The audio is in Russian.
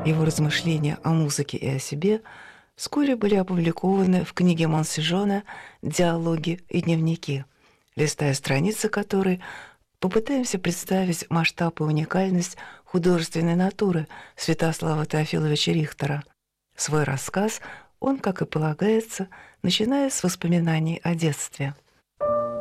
Его размышления о музыке и о себе вскоре были опубликованы в книге Монсижона «Диалоги и дневники», листая страницы которой попытаемся представить масштаб и уникальность художественной натуры Святослава Теофиловича Рихтера. Свой рассказ он, как и полагается, начинает с воспоминаний о детстве.